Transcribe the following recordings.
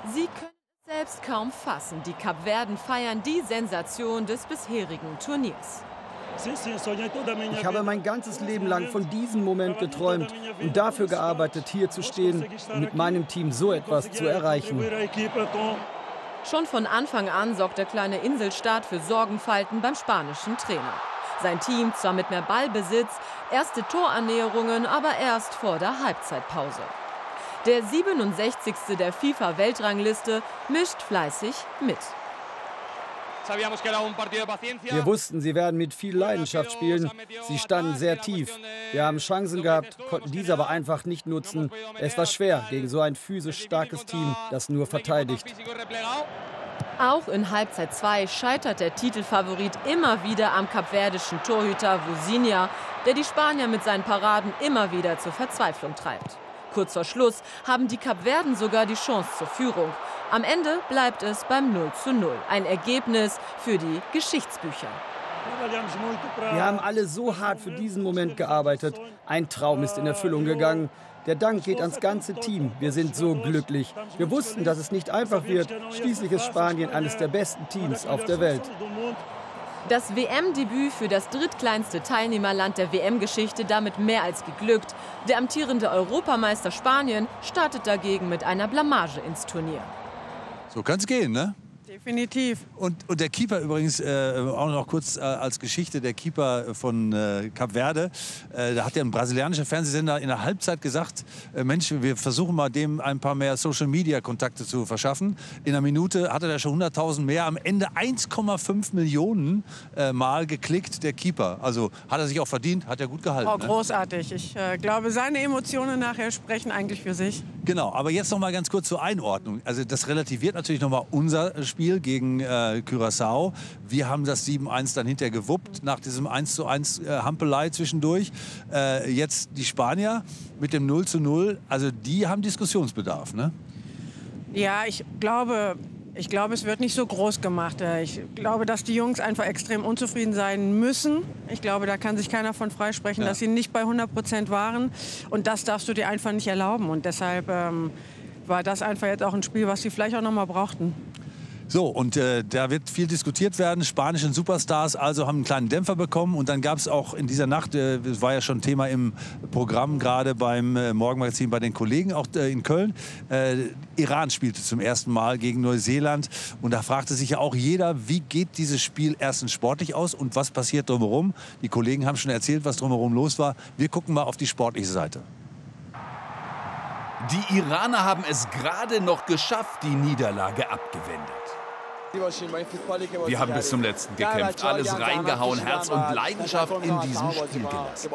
Sie können es selbst kaum fassen. Die Kapverden feiern die Sensation des bisherigen Turniers. Ich habe mein ganzes Leben lang von diesem Moment geträumt und dafür gearbeitet, hier zu stehen und mit meinem Team so etwas zu erreichen. Schon von Anfang an sorgt der kleine Inselstaat für Sorgenfalten beim spanischen Trainer. Sein Team zwar mit mehr Ballbesitz, erste Torannäherungen, aber erst vor der Halbzeitpause. Der 67. der FIFA-Weltrangliste mischt fleißig mit. Wir wussten, sie werden mit viel Leidenschaft spielen. Sie standen sehr tief. Wir haben Chancen gehabt, konnten diese aber einfach nicht nutzen. Es war schwer gegen so ein physisch starkes Team, das nur verteidigt. Auch in Halbzeit 2 scheitert der Titelfavorit immer wieder am kapverdischen Torhüter Vozinha, der die Spanier mit seinen Paraden immer wieder zur Verzweiflung treibt. Kurz vor Schluss haben die Kapverden sogar die Chance zur Führung. Am Ende bleibt es beim 0:0. Ein Ergebnis für die Geschichtsbücher. Wir haben alle so hart für diesen Moment gearbeitet. Ein Traum ist in Erfüllung gegangen. Der Dank geht ans ganze Team. Wir sind so glücklich. Wir wussten, dass es nicht einfach wird. Schließlich ist Spanien eines der besten Teams auf der Welt. Das WM-Debüt für das drittkleinste Teilnehmerland der WM-Geschichte damit mehr als geglückt. Der amtierende Europameister Spanien startet dagegen mit einer Blamage ins Turnier. So kann es gehen, ne? Definitiv. Und der Keeper übrigens, auch noch kurz als Geschichte, der Keeper von Kap Verde, da hat ja ein brasilianischer Fernsehsender in der Halbzeit gesagt, Mensch, wir versuchen mal dem ein paar mehr Social-Media-Kontakte zu verschaffen. In einer Minute hatte er schon 100.000 mehr, am Ende 1,5 Millionen Mal geklickt, der Keeper. Also hat er sich auch verdient, hat er gut gehalten. Oh, großartig. Ich glaube, seine Emotionen nachher sprechen eigentlich für sich. Genau, aber jetzt noch mal ganz kurz zur Einordnung. Also das relativiert natürlich noch mal unser Spiel gegen Curaçao. Wir haben das 7:1 dann hinterher gewuppt, nach diesem 1:1 Hampelei zwischendurch. Jetzt die Spanier mit dem 0:0, also die haben Diskussionsbedarf, ne? Ja, ich glaube, es wird nicht so groß gemacht. Ich glaube, dass die Jungs einfach extrem unzufrieden sein müssen. Ich glaube, da kann sich keiner von freisprechen, dass sie nicht bei 100% waren. Und das darfst du dir einfach nicht erlauben. Und deshalb war das einfach jetzt auch ein Spiel, was sie vielleicht auch noch mal brauchten. So, und da wird viel diskutiert werden. Spanische Superstars also haben einen kleinen Dämpfer bekommen. Und dann gab es auch in dieser Nacht, das war ja schon Thema im Programm, gerade beim Morgenmagazin bei den Kollegen, auch in Köln. Iran spielte zum ersten Mal gegen Neuseeland. Und da fragte sich ja auch jeder, wie geht dieses Spiel erstens sportlich aus und was passiert drumherum. Die Kollegen haben schon erzählt, was drumherum los war. Wir gucken mal auf die sportliche Seite. Die Iraner haben es gerade noch geschafft, die Niederlage abgewendet. Wir haben bis zum Letzten gekämpft, alles reingehauen, Herz und Leidenschaft in diesem Spiel gelassen.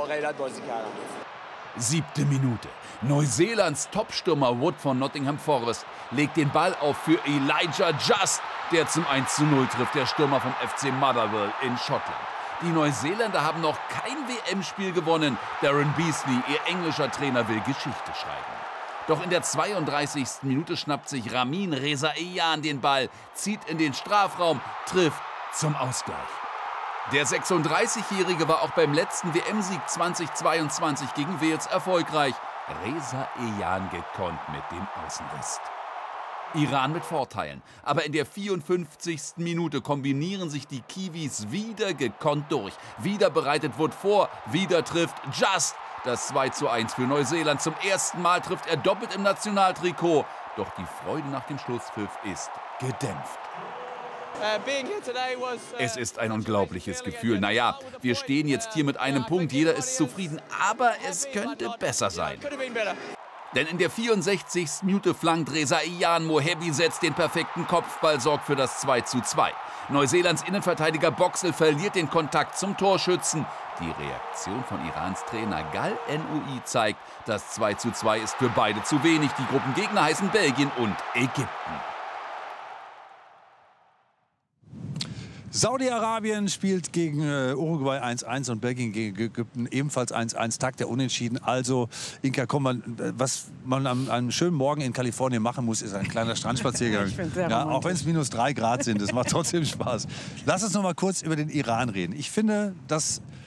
7. Minute. Neuseelands Topstürmer Wood von Nottingham Forest legt den Ball auf für Elijah Just, der zum 1:0 trifft, der Stürmer vom FC Motherwell in Schottland. Die Neuseeländer haben noch kein WM-Spiel gewonnen. Darren Beasley, ihr englischer Trainer, will Geschichte schreiben. Doch in der 32. Minute schnappt sich Ramin Rezaian den Ball, zieht in den Strafraum, trifft zum Ausgleich. Der 36-Jährige war auch beim letzten WM-Sieg 2022 gegen Wales erfolgreich. Rezaian gekonnt mit dem Außenriss. Iran mit Vorteilen. Aber in der 54. Minute kombinieren sich die Kiwis wieder gekonnt durch. Wieder bereitet Wood vor, wieder trifft Just. Das 2:1 für Neuseeland. Zum ersten Mal trifft er doppelt im Nationaltrikot. Doch die Freude nach dem Schlusspfiff ist gedämpft. Es ist ein unglaubliches Gefühl. Naja, wir stehen jetzt hier mit einem Punkt. Jeder ist zufrieden. Aber es könnte besser sein. Denn in der 64. Minute flankt Rezaian, Mohebi setzt den perfekten Kopfball, sorgt für das 2:2. Neuseelands Innenverteidiger Boxel verliert den Kontakt zum Torschützen. Die Reaktion von Irans Trainer Gal Noui zeigt, das 2:2 ist für beide zu wenig. Die Gruppengegner heißen Belgien und Ägypten. Saudi-Arabien spielt gegen Uruguay 1:1 und Belgien gegen Ägypten ebenfalls 1:1. Tag der Unentschieden. Also, Inka, komm, was man an einem schönen Morgen in Kalifornien machen muss, ist ein kleiner Strandspaziergang. Ja, auch wenn es -3 Grad sind, das macht trotzdem Spaß. Lass uns noch mal kurz über den Iran reden. Ich finde, dass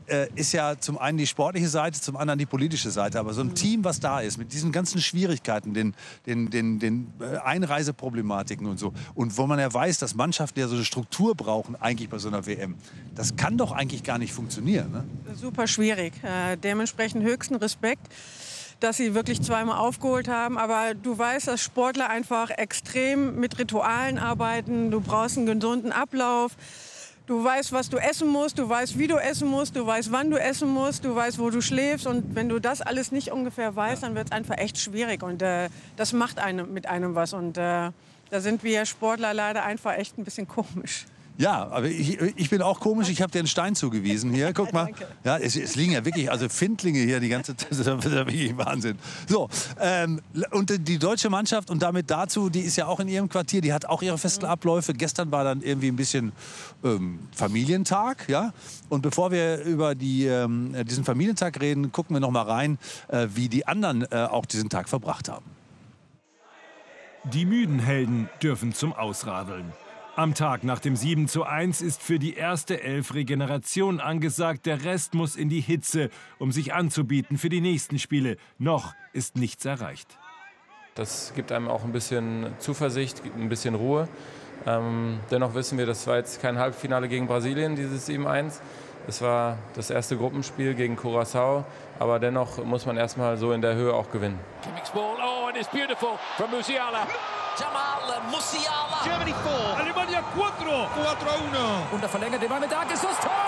ist ja zum einen die sportliche Seite, zum anderen die politische Seite. Aber so ein Team, was da ist, mit diesen ganzen Schwierigkeiten, den Einreiseproblematiken und so, und wo man ja weiß, dass Mannschaften ja so eine Struktur brauchen, eigentlich bei so einer WM, das kann doch eigentlich gar nicht funktionieren. Ne? Super schwierig. Dementsprechend höchsten Respekt, dass sie wirklich zweimal aufgeholt haben. Aber du weißt, dass Sportler einfach extrem mit Ritualen arbeiten. Du brauchst einen gesunden Ablauf. Du weißt, was du essen musst, du weißt, wie du essen musst, du weißt, wann du essen musst, du weißt, wo du schläfst. Und wenn du das alles nicht ungefähr weißt, dann wird es einfach echt schwierig. Und das macht mit einem was. Und da sind wir Sportler leider einfach echt ein bisschen komisch. Ja, aber ich bin auch komisch. Ich habe dir einen Stein zugewiesen hier. Guck mal. Ja, es liegen ja wirklich Findlinge hier die ganze Zeit. Das ist ja wirklich Wahnsinn. So, und die deutsche Mannschaft und damit dazu, die ist ja auch in ihrem Quartier. Die hat auch ihre festen Abläufe. Gestern war dann irgendwie ein bisschen Familientag. Ja? Und bevor wir über diesen Familientag reden, gucken wir noch mal rein, wie die anderen auch diesen Tag verbracht haben. Die müden Helden dürfen zum Ausradeln. Am Tag nach dem 7:1 ist für die erste Elf Regeneration angesagt. Der Rest muss in die Hitze, um sich anzubieten für die nächsten Spiele. Noch ist nichts erreicht. Das gibt einem auch ein bisschen Zuversicht, ein bisschen Ruhe. Dennoch wissen wir, das war jetzt kein Halbfinale gegen Brasilien, dieses 7:1. Es war das erste Gruppenspiel gegen Curaçao, aber dennoch muss man erstmal so in der Höhe auch gewinnen. Oh, and it's beautiful from Musiala. Jamal Musiala. Germany 4. Alemania 4. 4-1. Und der verlängerte Ball mit Dages, das Tor!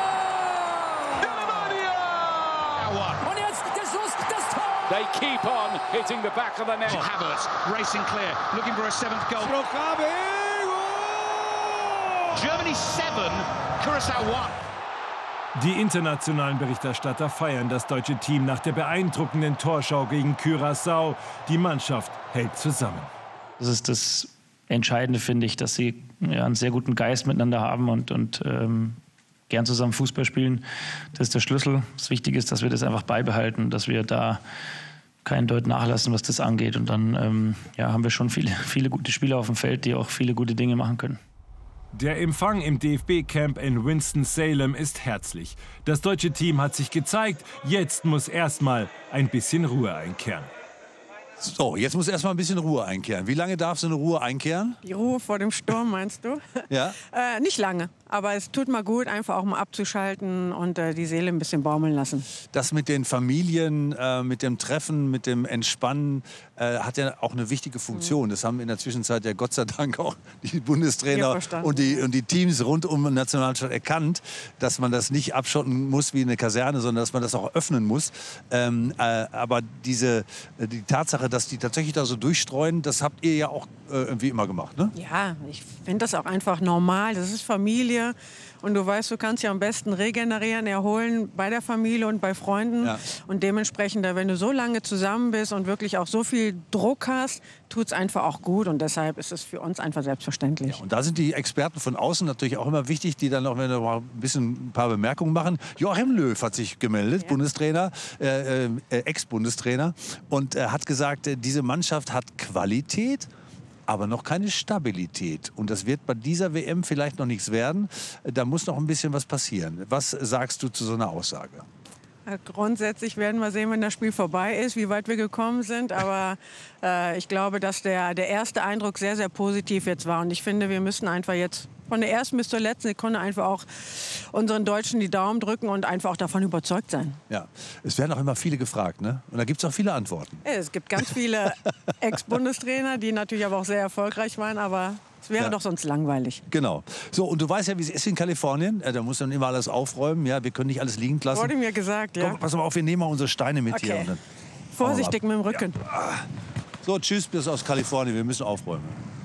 Und jetzt der Schuss, das Tor! They keep on hitting the back of the net. Havertz racing clear, looking for a 7th goal. Germany 7, Curaçao 1. Die internationalen Berichterstatter feiern das deutsche Team nach der beeindruckenden Torschau gegen Curaçao. Die Mannschaft hält zusammen. Das ist das Entscheidende, finde ich, dass sie einen sehr guten Geist miteinander haben und gern zusammen Fußball spielen. Das ist der Schlüssel. Das Wichtige ist, dass wir das einfach beibehalten, dass wir da keinen Deut nachlassen, was das angeht. Und dann haben wir schon viele gute Spieler auf dem Feld, die auch viele gute Dinge machen können. Der Empfang im DFB-Camp in Winston-Salem ist herzlich. Das deutsche Team hat sich gezeigt. Jetzt muss erstmal ein bisschen Ruhe einkehren. So, jetzt muss erstmal ein bisschen Ruhe einkehren. Wie lange darf so eine Ruhe einkehren? Die Ruhe vor dem Sturm, meinst du? Ja. Nicht lange, aber es tut mal gut, einfach auch mal abzuschalten und die Seele ein bisschen baumeln lassen. Das mit den Familien, mit dem Treffen, mit dem Entspannen hat ja auch eine wichtige Funktion. Das haben in der Zwischenzeit ja Gott sei Dank auch die Bundestrainer und die Teams rund um die Nationalmannschaft erkannt, dass man das nicht abschotten muss wie eine Kaserne, sondern dass man das auch öffnen muss. Aber die Tatsache, dass die tatsächlich da so durchstreuen, das habt ihr ja auch irgendwie immer gemacht, ne? Ja, ich finde das auch einfach normal. Das ist Familie und du weißt, du kannst ja am besten regenerieren, erholen bei der Familie und bei Freunden. Ja. Und dementsprechend, wenn du so lange zusammen bist und wirklich auch so viel Druck hast, tut es einfach auch gut und deshalb ist es für uns einfach selbstverständlich. Ja, und da sind die Experten von außen natürlich auch immer wichtig, die dann auch, wenn wir mal ein paar Bemerkungen machen. Joachim Löw hat sich gemeldet, ja. Bundestrainer, Ex-Bundestrainer, und hat gesagt, diese Mannschaft hat Qualität, aber noch keine Stabilität. Und das wird bei dieser WM vielleicht noch nichts werden. Da muss noch ein bisschen was passieren. Was sagst du zu so einer Aussage? Grundsätzlich werden wir sehen, wenn das Spiel vorbei ist, wie weit wir gekommen sind. Aber ich glaube, dass der erste Eindruck sehr, sehr positiv jetzt war. Und ich finde, wir müssen einfach jetzt von der ersten bis zur letzten Sekunde einfach auch unseren Deutschen die Daumen drücken und einfach auch davon überzeugt sein. Ja, es werden auch immer viele gefragt, ne? Und da gibt es auch viele Antworten. Es gibt ganz viele Ex-Bundestrainer, die natürlich aber auch sehr erfolgreich waren, aber es wäre doch sonst langweilig. Genau. So, und du weißt ja, wie es ist in Kalifornien. Da muss man immer alles aufräumen. Ja, wir können nicht alles liegen lassen. Wurde mir gesagt, ja. Komm, pass mal auf, wir nehmen mal unsere Steine mit hier. Und dann vorsichtig mit dem Rücken. Ja. So, tschüss, bis aus Kalifornien. Wir müssen aufräumen.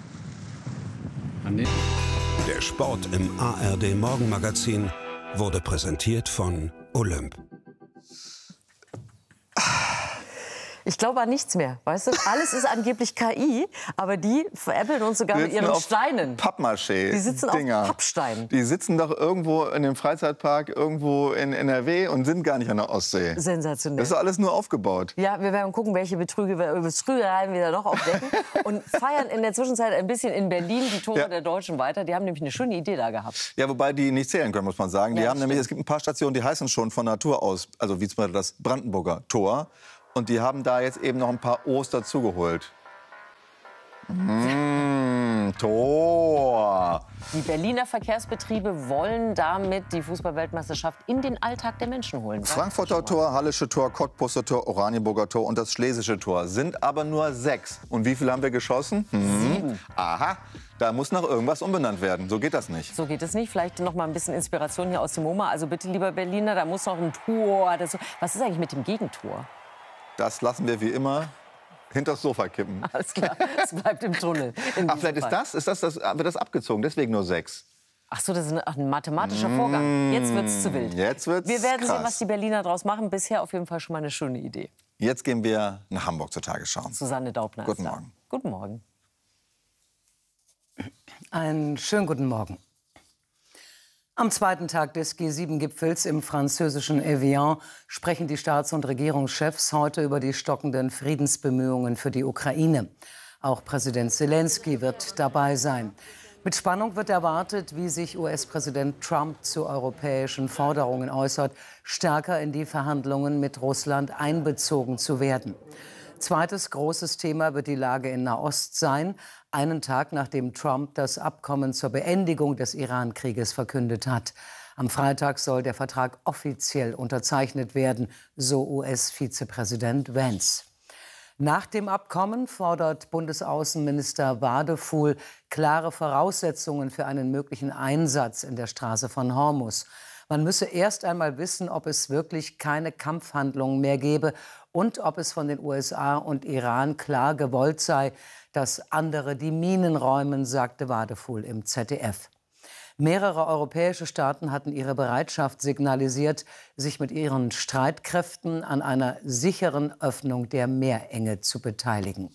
Der Sport im ARD Morgenmagazin wurde präsentiert von Olymp. Ich glaube an nichts mehr, weißt du? Alles ist angeblich KI, aber die veräppeln uns sogar mit ihren Steinen. Pappmaché. Die sitzen auf Pappsteinen. Die sitzen doch irgendwo in dem Freizeitpark, irgendwo in NRW und sind gar nicht an der Ostsee. Sensationell. Das ist alles nur aufgebaut. Ja, wir werden gucken, welche Betrügereien wir da noch aufdecken. Und feiern in der Zwischenzeit ein bisschen in Berlin die Tore der Deutschen weiter. Die haben nämlich eine schöne Idee da gehabt. Ja, wobei die nicht zählen können, muss man sagen. Die haben nämlich, es gibt ein paar Stationen, die heißen schon von Natur aus, also wie zum Beispiel das Brandenburger Tor. Und die haben da jetzt eben noch ein paar O's dazugeholt. Tor. Die Berliner Verkehrsbetriebe wollen damit die Fußball-Weltmeisterschaft in den Alltag der Menschen holen. Frankfurter Tor, Hallische Tor, Cottbuser Tor, Oranienburger Tor und das Schlesische Tor sind aber nur 6. Und wie viele haben wir geschossen? 7. Aha, da muss noch irgendwas umbenannt werden. So geht das nicht. So geht es nicht. Vielleicht noch mal ein bisschen Inspiration hier aus dem MoMA. Also bitte, lieber Berliner, da muss noch ein Tor dazu. Was ist eigentlich mit dem Gegentor? Das lassen wir wie immer hinters Sofa kippen. Alles klar, es bleibt im Tunnel. Ach, vielleicht wird das abgezogen, deswegen nur 6. Ach so, das ist ein mathematischer Vorgang. Jetzt wird's zu wild. Jetzt wird's Wir werden krass sehen, was die Berliner daraus machen. Bisher auf jeden Fall schon mal eine schöne Idee. Jetzt gehen wir nach Hamburg zur Tagesschau. Susanne Daubner. Guten Morgen. Guten Morgen. Einen schönen guten Morgen. Am zweiten Tag des G7-Gipfels im französischen Evian sprechen die Staats- und Regierungschefs heute über die stockenden Friedensbemühungen für die Ukraine. Auch Präsident Zelensky wird dabei sein. Mit Spannung wird erwartet, wie sich US-Präsident Trump zu europäischen Forderungen äußert, stärker in die Verhandlungen mit Russland einbezogen zu werden. Zweites großes Thema wird die Lage in Nahost sein, einen Tag nachdem Trump das Abkommen zur Beendigung des Iran-Krieges verkündet hat. Am Freitag soll der Vertrag offiziell unterzeichnet werden, so US-Vizepräsident Vance. Nach dem Abkommen fordert Bundesaußenminister Wadefuhl klare Voraussetzungen für einen möglichen Einsatz in der Straße von Hormuz. Man müsse erst einmal wissen, ob es wirklich keine Kampfhandlungen mehr gebe und ob es von den USA und Iran klar gewollt sei, dass andere die Minen räumen, sagte Wadefuhl im ZDF. Mehrere europäische Staaten hatten ihre Bereitschaft signalisiert, sich mit ihren Streitkräften an einer sicheren Öffnung der Meerenge zu beteiligen.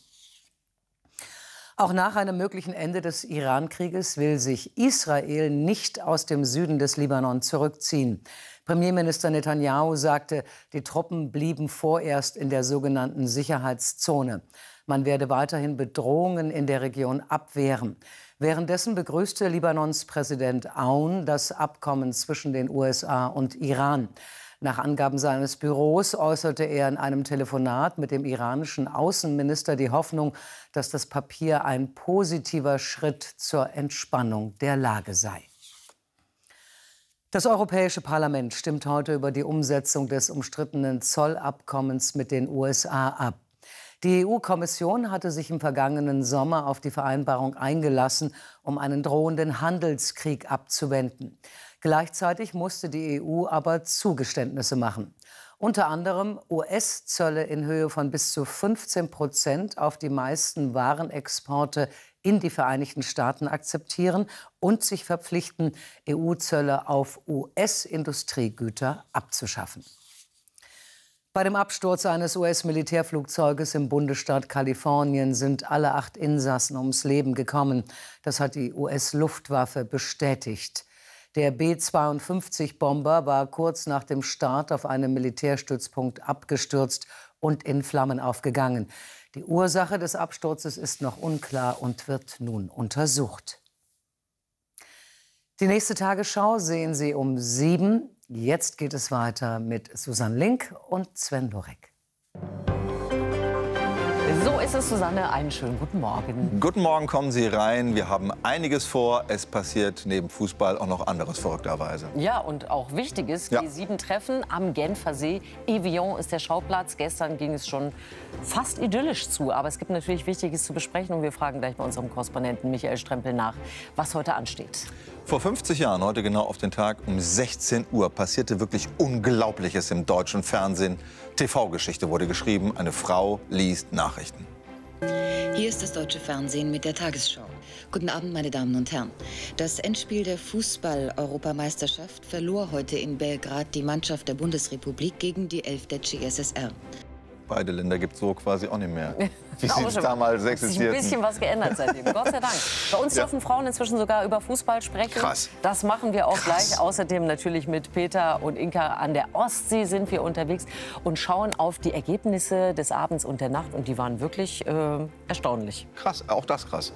Auch nach einem möglichen Ende des Iran-Krieges will sich Israel nicht aus dem Süden des Libanon zurückziehen. Premierminister Netanyahu sagte, die Truppen blieben vorerst in der sogenannten Sicherheitszone. Man werde weiterhin Bedrohungen in der Region abwehren. Währenddessen begrüßte Libanons Präsident Aoun das Abkommen zwischen den USA und Iran. Nach Angaben seines Büros äußerte er in einem Telefonat mit dem iranischen Außenminister die Hoffnung, dass das Papier ein positiver Schritt zur Entspannung der Lage sei. Das Europäische Parlament stimmt heute über die Umsetzung des umstrittenen Zollabkommens mit den USA ab. Die EU-Kommission hatte sich im vergangenen Sommer auf die Vereinbarung eingelassen, um einen drohenden Handelskrieg abzuwenden. Gleichzeitig musste die EU aber Zugeständnisse machen. Unter anderem US-Zölle in Höhe von bis zu 15% auf die meisten Warenexporte in die Vereinigten Staaten akzeptieren und sich verpflichten, EU-Zölle auf US-Industriegüter abzuschaffen. Bei dem Absturz eines US-Militärflugzeuges im Bundesstaat Kalifornien sind alle 8 Insassen ums Leben gekommen. Das hat die US-Luftwaffe bestätigt. Der B-52-Bomber war kurz nach dem Start auf einem Militärstützpunkt abgestürzt und in Flammen aufgegangen. Die Ursache des Absturzes ist noch unklar und wird nun untersucht. Die nächste Tagesschau sehen Sie um 7. Jetzt geht es weiter mit Susanne Link und Sven Lorek. So ist es, Susanne. Einen schönen guten Morgen. Guten Morgen, kommen Sie rein. Wir haben einiges vor. Es passiert neben Fußball auch noch anderes, verrückterweise. Ja, und auch Wichtiges. Ja. G7-Treffen am Genfer See. Evian ist der Schauplatz. Gestern ging es schon fast idyllisch zu. Aber es gibt natürlich Wichtiges zu besprechen. Und wir fragen gleich bei unserem Korrespondenten Michael Strempel nach, was heute ansteht. Vor 50 Jahren, heute genau auf den Tag, um 16 Uhr, passierte wirklich Unglaubliches im deutschen Fernsehen. TV-Geschichte wurde geschrieben. Eine Frau liest Nachrichten. Hier ist das deutsche Fernsehen mit der Tagesschau. Guten Abend, meine Damen und Herren. Das Endspiel der Fußball-Europameisterschaft verlor heute in Belgrad die Mannschaft der Bundesrepublik gegen die 11 der CSSR. Beide Länder gibt es so quasi auch nicht mehr. Wie sie es damals existierten. Hat sich ein bisschen was geändert seitdem, Gott sei Dank. Bei uns dürfen Frauen inzwischen sogar über Fußball sprechen. Krass. Das machen wir auch gleich. Außerdem natürlich mit Peter und Inka an der Ostsee sind wir unterwegs und schauen auf die Ergebnisse des Abends und der Nacht. Und die waren wirklich erstaunlich. Krass, auch das krass.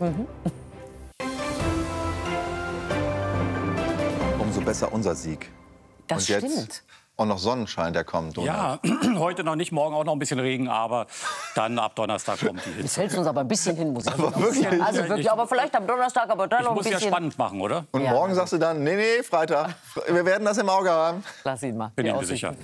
Umso besser unser Sieg. Das und jetzt stimmt. auch noch Sonnenschein, der kommt. Ja, heute noch nicht, morgen auch noch ein bisschen Regen, aber dann ab Donnerstag kommt die Hitze. Das hält uns aber ein bisschen hin, muss ich sagen. Wirklich? Also wirklich, aber vielleicht am Donnerstag, aber dann noch ein bisschen. Ich muss ja spannend machen, oder? Und morgen sagst du dann, nee, Freitag. Wir werden das im Auge haben. Lass ihn mal. Bin ich mir sicher.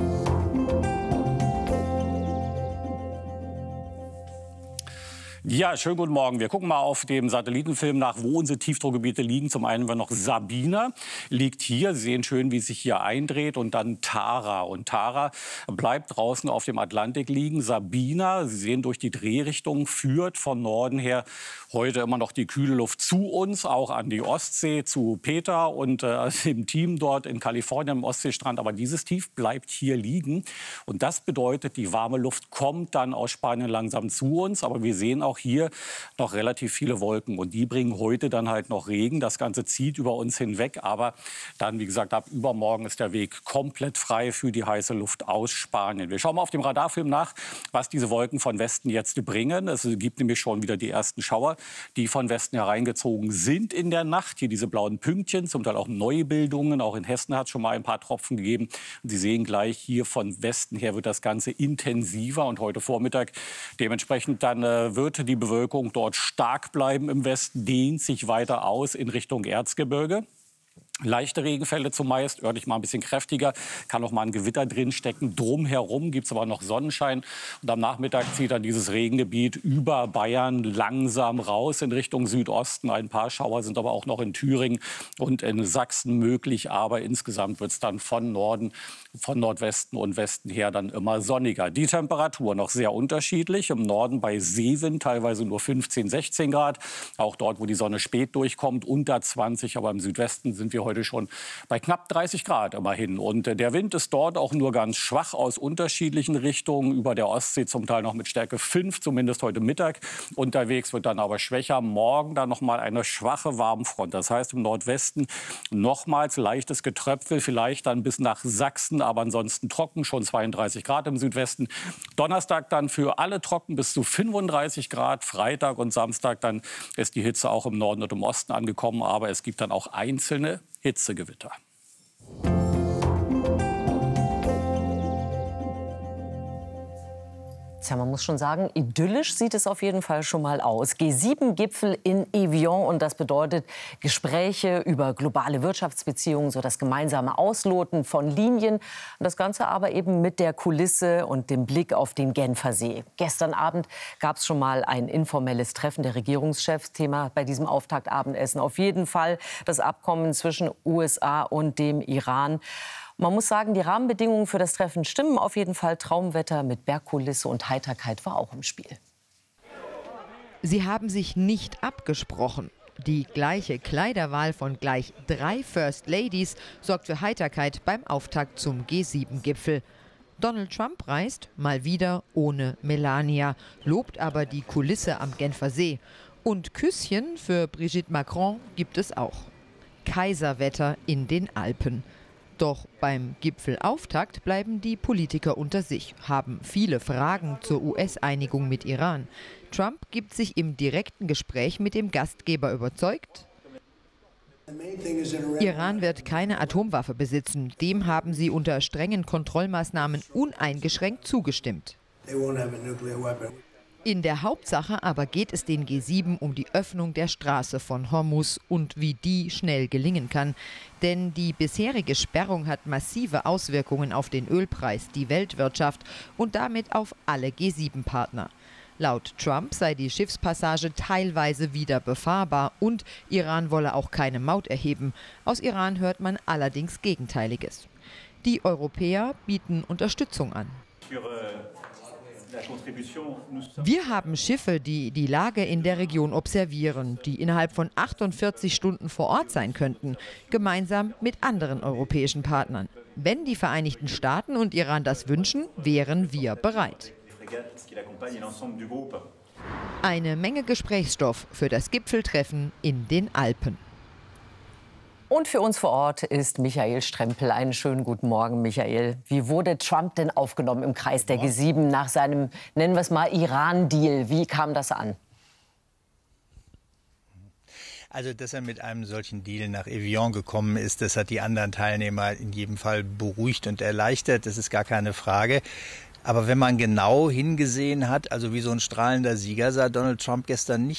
Ja, schönen guten Morgen. Wir gucken mal auf dem Satellitenfilm nach, wo unsere Tiefdruckgebiete liegen. Zum einen haben wir noch Sabina, liegt hier. Sie sehen schön, wie es sich hier eindreht. Und dann Tara. Und Tara bleibt draußen auf dem Atlantik liegen. Sabina, Sie sehen durch die Drehrichtung, führt von Norden her heute immer noch die kühle Luft zu uns, auch an die Ostsee, zu Peter und dem Team dort in Kalifornien am Ostseestrand. Aber dieses Tief bleibt hier liegen. Und das bedeutet, die warme Luft kommt dann aus Spanien langsam zu uns. Aber wir sehen auch hier noch relativ viele Wolken. Und die bringen heute dann halt noch Regen. Das Ganze zieht über uns hinweg. Aber dann, wie gesagt, ab übermorgen ist der Weg komplett frei für die heiße Luft aus Spanien. Wir schauen mal auf dem Radarfilm nach, was diese Wolken von Westen jetzt bringen. Es gibt nämlich schon wieder die ersten Schauer, die von Westen hereingezogen sind in der Nacht. Hier diese blauen Pünktchen, zum Teil auch Neubildungen. Auch in Hessen hat es schon mal ein paar Tropfen gegeben. Und Sie sehen gleich, hier von Westen her wird das Ganze intensiver. Und heute Vormittag dementsprechend dann wird die Bewölkung dort stark bleiben im Westen, dehnt sich weiter aus in Richtung Erzgebirge. Leichte Regenfälle zumeist, örtlich mal ein bisschen kräftiger, kann auch mal ein Gewitter drin stecken. Drumherum gibt es aber noch Sonnenschein. Und am Nachmittag zieht dann dieses Regengebiet über Bayern langsam raus in Richtung Südosten. Ein paar Schauer sind aber auch noch in Thüringen und in Sachsen möglich. Aber insgesamt wird es dann von Norden, von Nordwesten und Westen her dann immer sonniger. Die Temperatur noch sehr unterschiedlich. Im Norden bei Seewind teilweise nur 15, 16 Grad. Auch dort, wo die Sonne spät durchkommt, unter 20. Aber im Südwesten sind wir heute schon bei knapp 30 Grad immerhin. Und der Wind ist dort auch nur ganz schwach aus unterschiedlichen Richtungen. Über der Ostsee zum Teil noch mit Stärke 5, zumindest heute Mittag. Unterwegs wird dann aber schwächer. Morgen dann noch mal eine schwache Warmfront. Das heißt im Nordwesten nochmals leichtes Getröpfel, vielleicht dann bis nach Sachsen, aber ansonsten trocken, schon 32 Grad im Südwesten. Donnerstag dann für alle trocken bis zu 35 Grad. Freitag und Samstag dann ist die Hitze auch im Norden und im Osten angekommen. Aber es gibt dann auch einzelne Hitzegewitter. Tja, man muss schon sagen, idyllisch sieht es auf jeden Fall schon mal aus. G7-Gipfel in Evian und das bedeutet Gespräche über globale Wirtschaftsbeziehungen, so das gemeinsame Ausloten von Linien. Und das Ganze aber eben mit der Kulisse und dem Blick auf den Genfer See. Gestern Abend gab es schon mal ein informelles Treffen der Regierungschefs. Thema bei diesem Auftaktabendessen auf jeden Fall das Abkommen zwischen USA und dem Iran. Man muss sagen, die Rahmenbedingungen für das Treffen stimmen auf jeden Fall. Traumwetter mit Bergkulisse und Heiterkeit war auch im Spiel. Sie haben sich nicht abgesprochen. Die gleiche Kleiderwahl von gleich 3 First Ladies sorgt für Heiterkeit beim Auftakt zum G7-Gipfel. Donald Trump reist mal wieder ohne Melania, lobt aber die Kulisse am Genfer See. Und Küsschen für Brigitte Macron gibt es auch. Kaiserwetter in den Alpen. Doch beim Gipfelauftakt bleiben die Politiker unter sich, haben viele Fragen zur US-Einigung mit Iran. Trump gibt sich im direkten Gespräch mit dem Gastgeber überzeugt. Iran wird keine Atomwaffe besitzen. Dem haben sie unter strengen Kontrollmaßnahmen uneingeschränkt zugestimmt. In der Hauptsache aber geht es den G7 um die Öffnung der Straße von Hormuz und wie die schnell gelingen kann. Denn die bisherige Sperrung hat massive Auswirkungen auf den Ölpreis, die Weltwirtschaft und damit auf alle G7-Partner. Laut Trump sei die Schiffspassage teilweise wieder befahrbar und Iran wolle auch keine Maut erheben. Aus Iran hört man allerdings Gegenteiliges. Die Europäer bieten Unterstützung an. Wir haben Schiffe, die die Lage in der Region observieren, die innerhalb von 48 Stunden vor Ort sein könnten, gemeinsam mit anderen europäischen Partnern. Wenn die Vereinigten Staaten und Iran das wünschen, wären wir bereit. Eine Menge Gesprächsstoff für das Gipfeltreffen in den Alpen. Und für uns vor Ort ist Michael Strempel. Einen schönen guten Morgen, Michael. Wie wurde Trump denn aufgenommen im Kreis der G7 nach seinem, nennen wir es mal, Iran-Deal? Wie kam das an? Also, dass er mit einem solchen Deal nach Evian gekommen ist, das hat die anderen Teilnehmer in jedem Fall beruhigt und erleichtert. Das ist gar keine Frage. Aber wenn man genau hingesehen hat, also wie so ein strahlender Sieger, sah Donald Trump gestern nicht